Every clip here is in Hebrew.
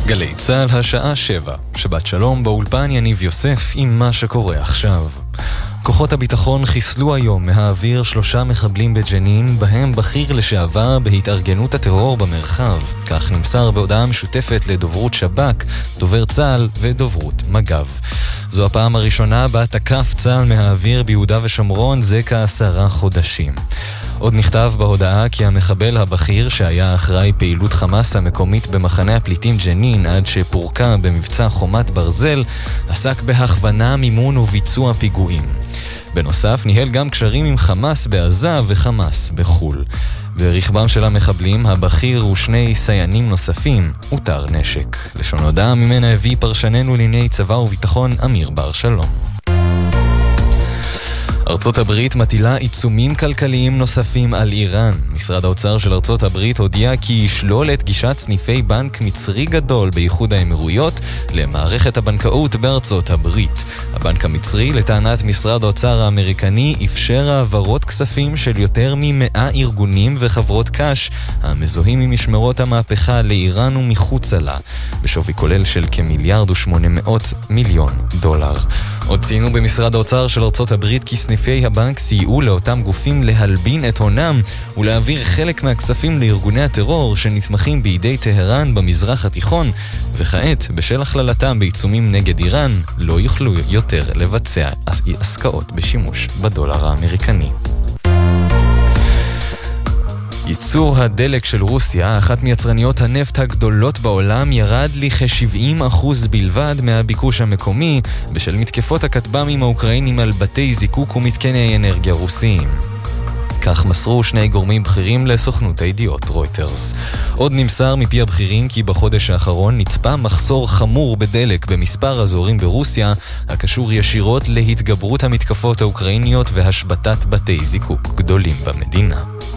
גלי צהל השעה 7, שבת שלום באולפן יניב יוסף עם מה שקורה עכשיו. כוחות הביטחון חיסלו היום מהאוויר 3 מחבלים בג'נין, בהם בכיר לשעבר בהתארגנות הטרור במרחב. כך נמסר בהודעה משותפת לדוברות שב"כ, דובר צה"ל ודוברות מג"ב. זו הפעם הראשונה בה תקף צה"ל מהאוויר ביהודה ושומרון זה כ10 חודשים. עוד נכתב בהודעה כי המחבל הבכיר שהיה אחראי פעילות חמאס המקומית במחנה הפליטים ג'נין עד שפורקה במבצע חומת ברזל, עסק בהכוונה, מימון וביצוע פיגועים. בנוסף, ניהל גם קשרים עם חמאס בעזה וחמאס בחול. ברכבם של המחבלים, הבכיר ושני סיינים נוספים, הותר נשק. לשון הודעה ממנה הביא פרשננו לענייני צבא וביטחון אמיר בר שלום. ארצות הברית מטילה עיצומים כלכליים נוספים על איראן. משרד האוצר של ארצות הברית הודיע כי ישלול את גישת סניפי בנק מצרי גדול באיחוד האמירויות למערכת הבנקאות בארצות הברית. הבנק המצרי, לטענת משרד האוצר האמריקני, אפשר העברות כספים של יותר מ100 ארגונים וחברות קש המזוהים עם משמרות המהפכה לאיראן ומחוצה לה, בשווי כולל של כ$1.8 מיליארד. עוד ציינו במשרד האוצר של ארצות הברית כי סניפי הבנק סייעו לאותם גופים להלבין את הונם ולהעביר חלק מהכספים לארגוני הטרור שנתמכים בידי טהרן במזרח התיכון, וכעת, בשל הכללתם בעיצומים נגד איראן, לא יוכלו יותר לבצע עסקאות בשימוש בדולר האמריקני. ייצור הדלק של רוסיה, אחת מיצרניות הנפט הגדולות בעולם, ירד לכ-70% בלבד מהביקוש המקומי בשל מתקפות הכטב"מים האוקראינים על בתי זיקוק ומתקני אנרגיה רוסיים. כך מסרו 2 גורמים בכירים לסוכנות הידיעות רויטרס. עוד נמסר מפי הבכירים כי בחודש האחרון נצפה מחסור חמור בדלק במספר אזורים ברוסיה, הקשור ישירות להתגברות המתקפות האוקראיניות והשבתת בתי זיקוק גדולים במדינה.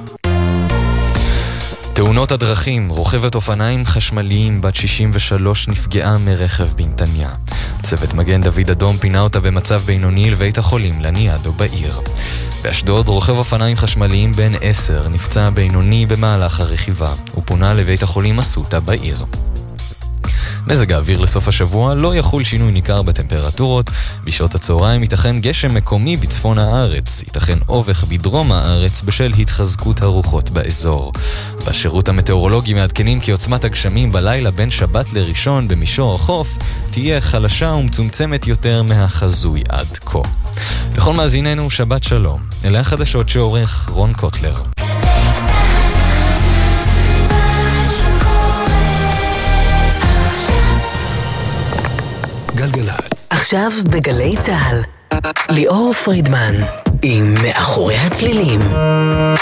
תאונות הדרכים, רוכבת אופניים חשמליים בת 63 נפגעה מרכב בנתניה. צוות מגן דוד אדום פינה אותה במצב בינוני לבית החולים לניאדו בעיר. באשדוד, רוכב אופניים חשמליים בן 10 נפצע בינוני במהלך הרכיבה. הוא פונה לבית החולים אסותא בעיר. מזג האוויר לסוף השבוע, לא יחול שינוי ניכר בטמפרטורות. בשעות הצהריים ייתכן גשם מקומי בצפון הארץ, ייתכן אובך בדרום הארץ בשל התחזקות הרוחות באזור. בשירות המטאורולוגי מעדכנים כי עוצמת הגשמים בלילה בין שבת לראשון במישור החוף תהיה חלשה ומצומצמת יותר מהחזוי עד כה. לכל מאזיננו, שבת שלום. אלה החדשות שעורך רון קוטלר. גלגלת. עכשיו בגלי צהל, ליאור פרידמן עם מאחורי הצלילים.